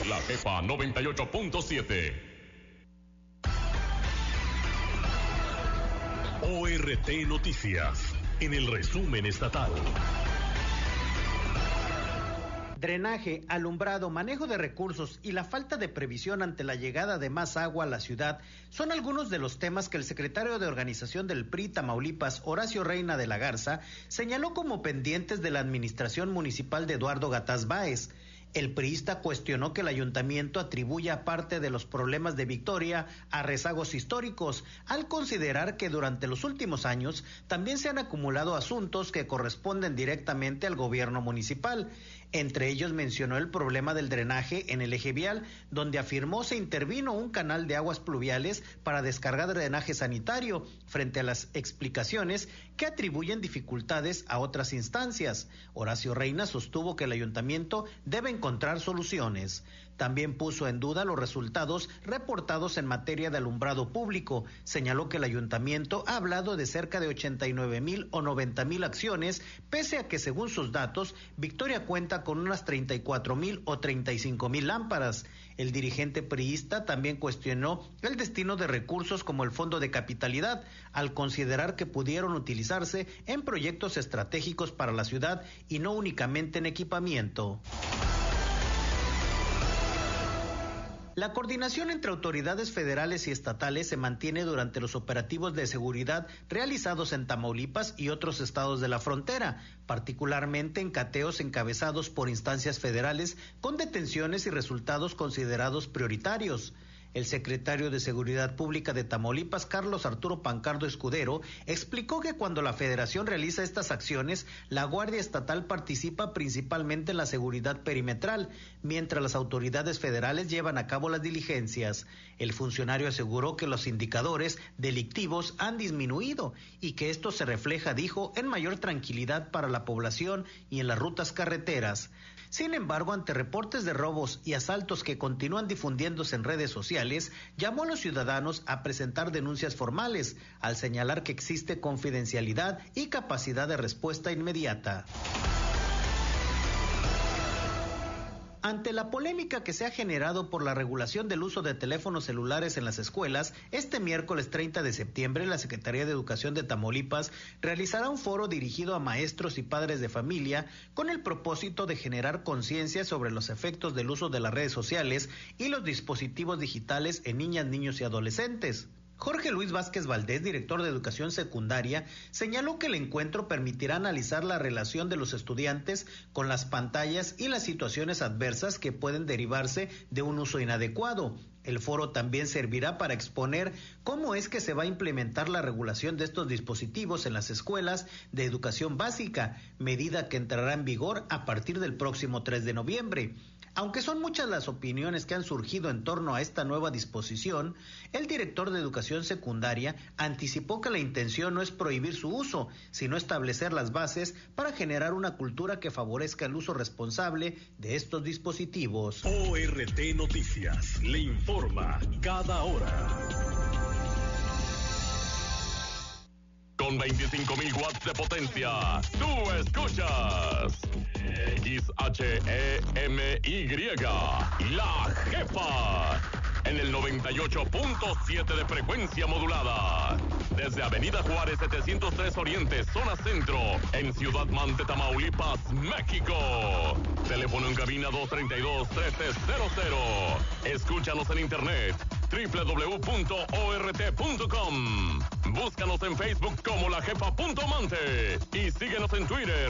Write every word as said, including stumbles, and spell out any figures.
La Jefa noventa y ocho punto siete. O R T Noticias, en el resumen estatal. Drenaje, alumbrado, manejo de recursos y la falta de previsión ante la llegada de más agua a la ciudad son algunos de los temas que el secretario de Organización del P R I Tamaulipas, Horacio Reina de la Garza, señaló como pendientes de la administración municipal de Eduardo Gataz Báez. El priista cuestionó que el ayuntamiento atribuya parte de los problemas de Victoria a rezagos históricos, al considerar que durante los últimos años también se han acumulado asuntos que corresponden directamente al gobierno municipal. Entre ellos mencionó el problema del drenaje en el eje vial, donde afirmó se intervino un canal de aguas pluviales para descargar drenaje sanitario, frente a las explicaciones que atribuyen dificultades a otras instancias. Horacio Reina sostuvo que el ayuntamiento debe encontrar soluciones. También puso en duda los resultados reportados en materia de alumbrado público. Señaló que el ayuntamiento ha hablado de cerca de ochenta y nueve mil o noventa mil acciones, pese a que según sus datos, Victoria cuenta con unas treinta y cuatro mil o treinta y cinco mil lámparas. El dirigente priista también cuestionó el destino de recursos como el Fondo de Capitalidad, al considerar que pudieron utilizarse en proyectos estratégicos para la ciudad y no únicamente en equipamiento. La coordinación entre autoridades federales y estatales se mantiene durante los operativos de seguridad realizados en Tamaulipas y otros estados de la frontera, particularmente en cateos encabezados por instancias federales con detenciones y resultados considerados prioritarios. El secretario de Seguridad Pública de Tamaulipas, Carlos Arturo Pancardo Escudero, explicó que cuando la Federación realiza estas acciones, la Guardia Estatal participa principalmente en la seguridad perimetral, mientras las autoridades federales llevan a cabo las diligencias. El funcionario aseguró que los indicadores delictivos han disminuido y que esto se refleja, dijo, en mayor tranquilidad para la población y en las rutas carreteras. Sin embargo, ante reportes de robos y asaltos que continúan difundiéndose en redes sociales, llamó a los ciudadanos a presentar denuncias formales, al señalar que existe confidencialidad y capacidad de respuesta inmediata. Ante la polémica que se ha generado por la regulación del uso de teléfonos celulares en las escuelas, este miércoles treinta de septiembre la Secretaría de Educación de Tamaulipas realizará un foro dirigido a maestros y padres de familia con el propósito de generar conciencia sobre los efectos del uso de las redes sociales y los dispositivos digitales en niñas, niños y adolescentes. Jorge Luis Vázquez Valdés, director de Educación Secundaria, señaló que el encuentro permitirá analizar la relación de los estudiantes con las pantallas y las situaciones adversas que pueden derivarse de un uso inadecuado. El foro también servirá para exponer cómo es que se va a implementar la regulación de estos dispositivos en las escuelas de educación básica, medida que entrará en vigor a partir del próximo tres de noviembre. Aunque son muchas las opiniones que han surgido en torno a esta nueva disposición, el director de Educación Secundaria anticipó que la intención no es prohibir su uso, sino establecer las bases para generar una cultura que favorezca el uso responsable de estos dispositivos. O R T Noticias le informa cada hora. Con veinticinco mil watts de potencia, tú escuchas X H E M Y, La Jefa, en el noventa y ocho punto siete de frecuencia modulada. Desde Avenida Juárez setecientos tres Oriente, zona centro, en Ciudad Mante, Tamaulipas, México. Teléfono en cabina dos treinta y dos, trece cero cero. Escúchanos en internet doble u doble u doble u punto o r t punto com. Búscanos en Facebook como La Jefa punto Mante y síguenos en Twitter